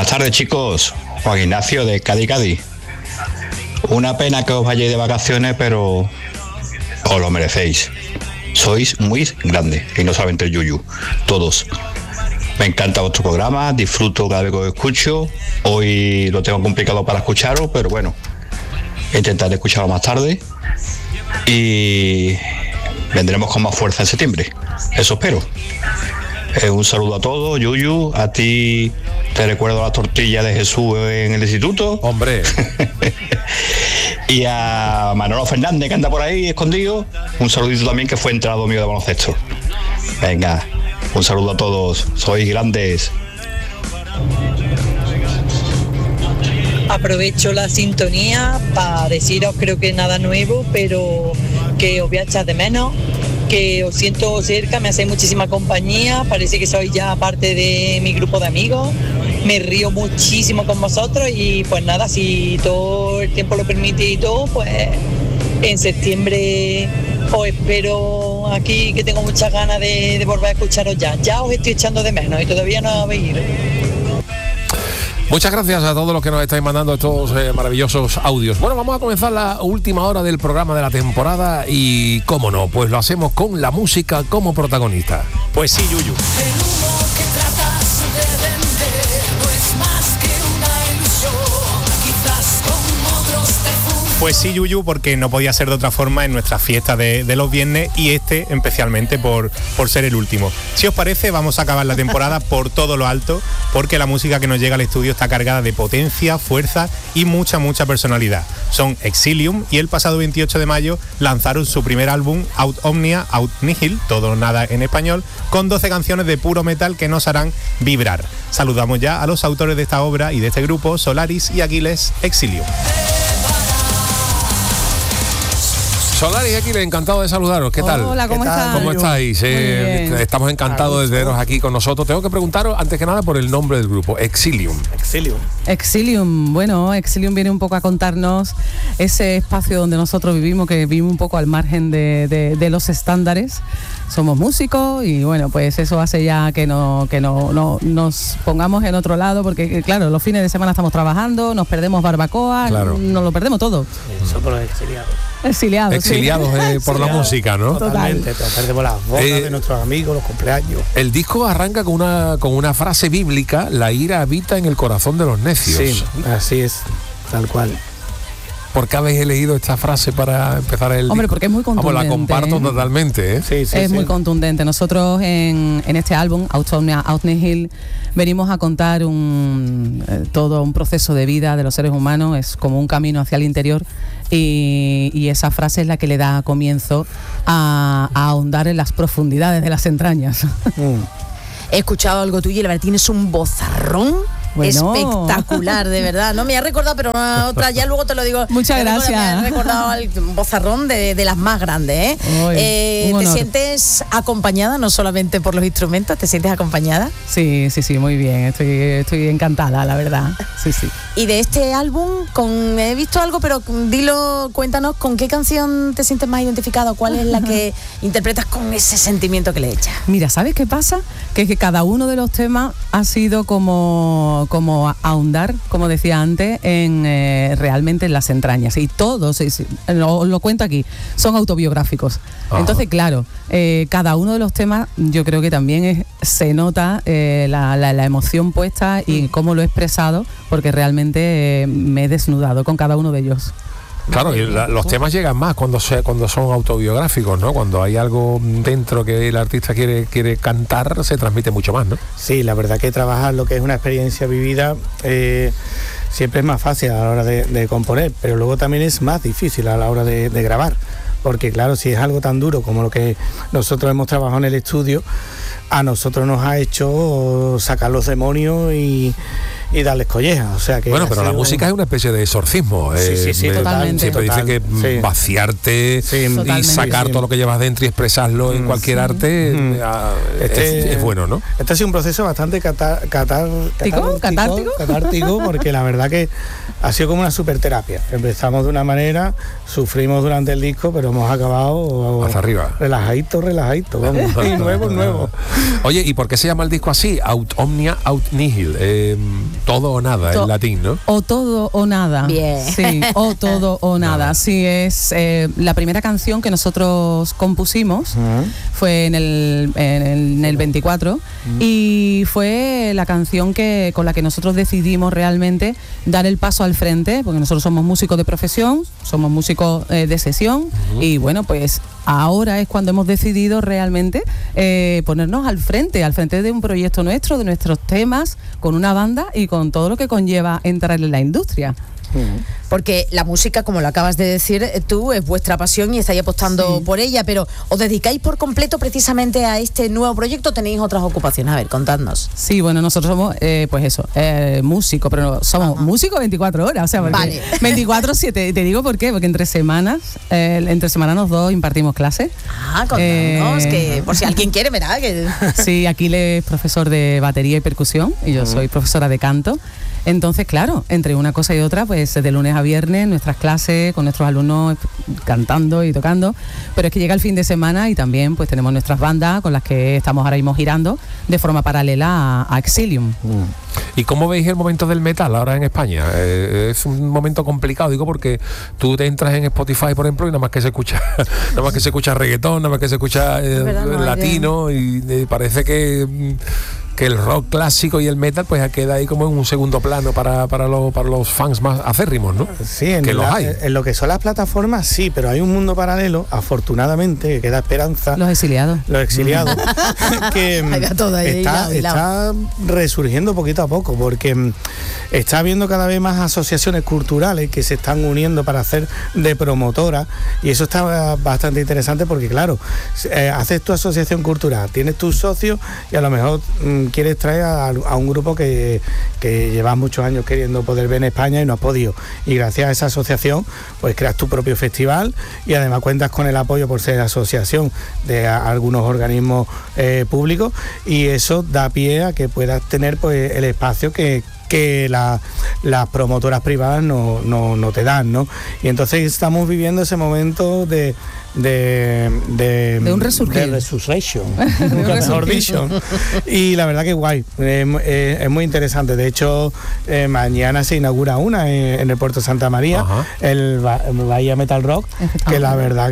Buenas tardes, chicos. Juan Ignacio de Cádiz. Una pena que os vayáis de vacaciones, pero os lo merecéis. Sois muy grandes, y no solamente el Yuyu, todos. Me encanta vuestro programa, disfruto cada vez que os escucho. Hoy lo tengo complicado para escucharos, pero bueno, intentaré escucharlo más tarde. Y vendremos con más fuerza en septiembre. Eso espero. Un saludo a todos. Yuyu, a ti te recuerdo la tortilla de Jesús en el instituto. Hombre. Y a Manolo Fernández, que anda por ahí escondido, un saludito también, que fue entrado mío de baloncesto. Venga, un saludo a todos, sois grandes. Aprovecho la sintonía para deciros, creo que nada nuevo, pero que os voy a echar de menos, que os siento cerca, me hacéis muchísima compañía, parece que sois ya parte de mi grupo de amigos, me río muchísimo con vosotros y pues nada, si todo el tiempo lo permite y todo, pues en septiembre os espero aquí, que tengo muchas ganas de volver a escucharos ya os estoy echando de menos y todavía no habéis ido. Muchas gracias a todos los que nos estáis mandando estos maravillosos audios. Bueno, vamos a comenzar la última hora del programa de la temporada y, cómo no, pues lo hacemos con la música como protagonista. Pues sí, Yuyu. Pues sí, Yuyu, porque no podía ser de otra forma en nuestra fiesta de los viernes y especialmente por ser el último. Si os parece, vamos a acabar la temporada por todo lo alto, porque la música que nos llega al estudio está cargada de potencia, fuerza y mucha personalidad. Son Exilium y el pasado 28 de mayo lanzaron su primer álbum, Aut Omnia, Aut Nihil, todo nada en español, con 12 canciones de puro metal que nos harán vibrar. Saludamos ya a los autores de esta obra y de este grupo, Solaris y Aquiles, Exilium. Solaris, aquí encantado de saludaros. ¿Qué tal? Hola, ¿cómo estás? ¿Cómo estáis? Estamos encantados de veros aquí con nosotros. Tengo que preguntaros, antes que nada, por el nombre del grupo, Exilium. Exilium. Bueno, Exilium viene un poco a contarnos ese espacio donde nosotros vivimos, que vivimos un poco al margen de los estándares. Somos músicos y bueno, pues eso hace ya que no nos pongamos en otro lado, porque claro, los fines de semana estamos trabajando, nos perdemos barbacoa, claro. Nos lo perdemos todo. Eso por los exiliados. Exiliados por la música, ¿no? Totalmente, perdemos las bodas de nuestros amigos, los cumpleaños. El disco arranca con una frase bíblica: la ira habita en el corazón de los necios. Sí, así es, tal cual. ¿Por qué habéis elegido esta frase para empezar el Hombre, disco? porque es muy contundente. Vamos, la comparto totalmente, ¿eh? Sí, es muy contundente. Nosotros en este álbum, Aut Omnia, Aut Nihil, venimos a contar todo un proceso de vida de los seres humanos, es como un camino hacia el interior y esa frase es la que le da comienzo a ahondar en las profundidades de las entrañas. He escuchado algo tuyo y la verdad tienes un vozarrón. Bueno. Espectacular, de verdad. No me ha recordado, pero una otra, ya luego te lo digo. Muchas gracias. Me ha recordado el vozarrón de las más grandes, ¿eh? ¿Te sientes acompañada, no solamente por los instrumentos, te sientes acompañada? Sí, muy bien. Estoy encantada, la verdad. Sí. Y de este álbum, he visto algo, pero cuéntanos, ¿con qué canción te sientes más identificado? ¿Cuál es la que interpretas con ese sentimiento que le echas? Mira, ¿sabes qué pasa? Que es que cada uno de los temas ha sido como ahondar, como decía antes, en realmente en las entrañas. Y todos, lo cuento aquí, son autobiográficos. Ajá. Entonces, claro, cada uno de los temas yo creo que también se nota la emoción puesta y cómo lo he expresado, porque realmente me he desnudado con cada uno de ellos. Claro, y los temas llegan más cuando son autobiográficos, ¿no? Cuando hay algo dentro que el artista quiere cantar, se transmite mucho más, ¿no? Sí, la verdad que trabajar lo que es una experiencia vivida siempre es más fácil a la hora de componer, pero luego también es más difícil a la hora de grabar, porque claro, si es algo tan duro como lo que nosotros hemos trabajado en el estudio, a nosotros nos ha hecho sacar los demonios y darles collejas, o sea que... Bueno, pero la música es una especie de exorcismo. Sí, totalmente. Siempre dicen que vaciarte y sacar todo lo que llevas dentro y expresarlo en cualquier arte es bueno, ¿no? Este ha sido un proceso bastante catártico, porque la verdad que ha sido como una superterapia. Empezamos de una manera, sufrimos durante el disco, pero hemos acabado... Hasta arriba. Relajadito, vamos. Y nuevo. Oye, ¿y por qué se llama el disco así? Aut Omnia, Aut Nihil. Todo o nada, en latín, ¿no? O todo o nada. Bien. Sí, o todo o nada. Sí, es la primera canción que nosotros compusimos, fue en el 24, y fue la canción con la que nosotros decidimos realmente dar el paso al frente, porque nosotros somos músicos de profesión, somos músicos de sesión, y bueno, pues ahora es cuando hemos decidido realmente ponernos al frente de un proyecto nuestro, de nuestros temas, con una banda y con todo lo que conlleva entrar en la industria. Porque la música, como lo acabas de decir tú, es vuestra pasión y estáis apostando por ella, pero ¿os dedicáis por completo precisamente a este nuevo proyecto o tenéis otras ocupaciones? A ver, contadnos. Sí, bueno, nosotros somos, pues eso, músicos, pero no, somos músicos 24 horas, o sea, porque 24/7, te digo por qué, porque entre semanas los dos impartimos clases. Contadnos, que por si alguien quiere, ¿verdad? Sí, Aquiles es profesor de batería y percusión y yo soy profesora de canto. Entonces, claro, entre una cosa y otra, pues de lunes a viernes, nuestras clases con nuestros alumnos cantando y tocando, pero es que llega el fin de semana y también pues tenemos nuestras bandas con las que estamos ahora mismo girando de forma paralela a Exilium. ¿Y cómo veis el momento del metal ahora en España? Es un momento complicado, digo, porque tú te entras en Spotify, por ejemplo, y nada más que se escucha reggaetón, nada más que se escucha latino, y parece que el rock clásico y el metal pues queda ahí como en un segundo plano para los fans más acérrimos, ¿no? Sí, en lo que son las plataformas sí, pero hay un mundo paralelo, afortunadamente, que da esperanza. Los exiliados. Que está resurgiendo poquito a poco, porque está habiendo cada vez más asociaciones culturales que se están uniendo para hacer de promotora, y eso está bastante interesante porque, claro, haces tu asociación cultural, tienes tus socios y a lo mejor quieres traer a un grupo que llevas muchos años queriendo poder ver en España y no has podido, y gracias a esa asociación pues creas tu propio festival y además cuentas con el apoyo por ser asociación de algunos organismos públicos, y eso da pie a que puedas tener pues el espacio que las promotoras privadas no te dan, ¿no? Y entonces estamos viviendo ese momento de un resurgir. De resurrection, nunca mejor dicho. Y la verdad que guay, es muy interesante. De hecho, mañana se inaugura una en el Puerto Santa María, el Bahía Metal Rock, que la verdad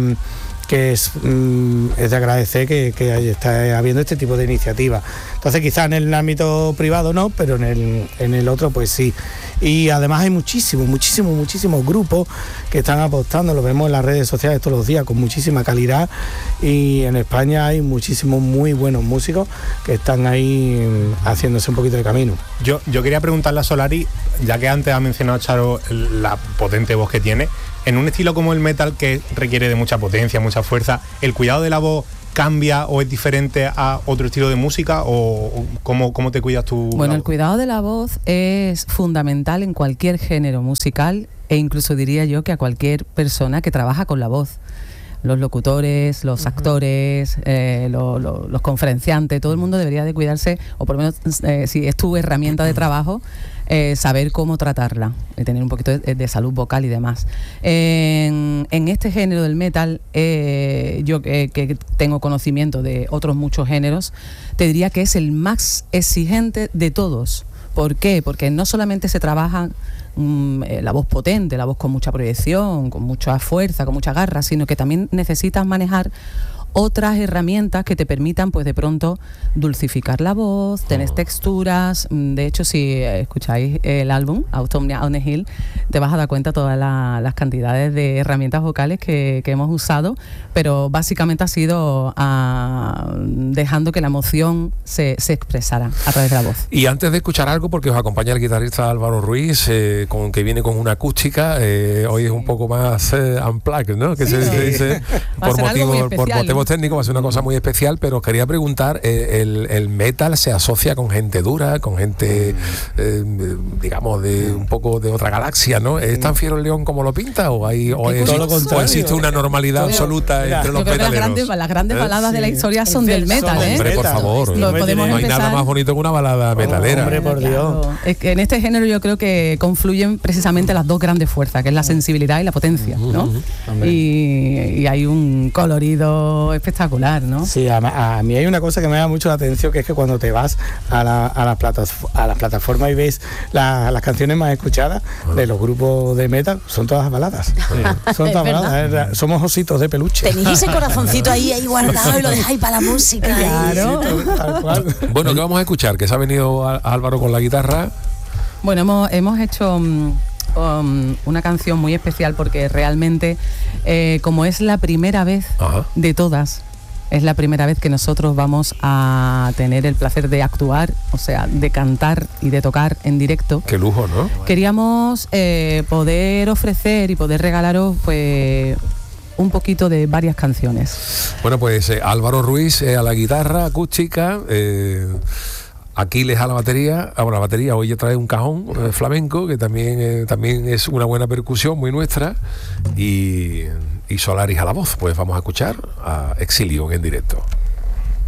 que es de agradecer que está habiendo este tipo de iniciativas. Entonces quizás en el ámbito privado no, pero en el otro pues sí. Y además hay muchísimos grupos que están apostando, lo vemos en las redes sociales todos los días con muchísima calidad, y en España hay muchísimos muy buenos músicos que están ahí haciéndose un poquito de camino. Yo quería preguntarle a Solari, ya que antes ha mencionado Charo la potente voz que tiene, en un estilo como el metal que requiere de mucha potencia, mucha fuerza, ¿el cuidado de la voz cambia o es diferente a otro estilo de música, o cómo te cuidas tú? Bueno, el cuidado de la voz es fundamental en cualquier género musical, e incluso diría yo que a cualquier persona que trabaja con la voz. Los locutores, los actores, los conferenciantes, todo el mundo debería de cuidarse, o por lo menos si es tu herramienta de trabajo, saber cómo tratarla, tener un poquito de salud vocal y demás. En este género del metal, yo que tengo conocimiento de otros muchos géneros, te diría que es el más exigente de todos. ¿Por qué? Porque no solamente se trabaja la voz potente, la voz con mucha proyección, con mucha fuerza, con mucha garra, sino que también necesitas manejar otras herramientas que te permitan pues de pronto dulcificar la voz, tener texturas. De hecho, si escucháis el álbum Autumnia on a Hill, te vas a dar cuenta todas las cantidades de herramientas vocales que hemos usado, pero básicamente ha sido dejando que la emoción se expresara a través de la voz. Y antes de escuchar algo, porque os acompaña el guitarrista Álvaro Ruiz, que viene con una acústica, hoy es un poco más unplugged, ¿no? Que se dice por motivos técnicos, va a ser una cosa muy especial, pero os quería preguntar, el metal se asocia con gente dura, con gente, digamos, de un poco de otra galaxia, ¿no? ¿Es tan fiero el león como lo pinta, o existe una normalidad absoluta entre los metaleros? Las grandes baladas de la historia son del metal, ¿eh? Hombre, por favor, no hay nada más bonito que una balada metalera. Hombre, por Dios. Es que en este género yo creo que confluyen precisamente las dos grandes fuerzas, que es la sensibilidad y la potencia, ¿no? Y hay un colorido espectacular, ¿no? Sí, a mí hay una cosa que me da mucho la atención, que es que cuando te vas a las plataformas y ves las canciones más escuchadas de los grupos de metal, son todas baladas. Son todas baladas. Somos ositos de peluche. Tenéis ese corazoncito ahí guardado y lo dejáis para la música. Claro. Sí, tal cual. Bueno, ¿qué vamos a escuchar? Que se ha venido Álvaro con la guitarra. Bueno, hemos hecho una canción muy especial porque realmente, como es la primera vez de todas, es la primera vez que nosotros vamos a tener el placer de actuar, o sea, de cantar y de tocar en directo. Qué lujo, ¿no? Queríamos poder ofrecer y poder regalaros, pues, un poquito de varias canciones. Bueno, pues Álvaro Ruiz a la guitarra acústica, Aquiles a la batería. Bueno, la batería hoy ya trae un cajón flamenco, que también es una buena percusión, muy nuestra, y Solaris a la voz. Pues vamos a escuchar a Exilium en directo.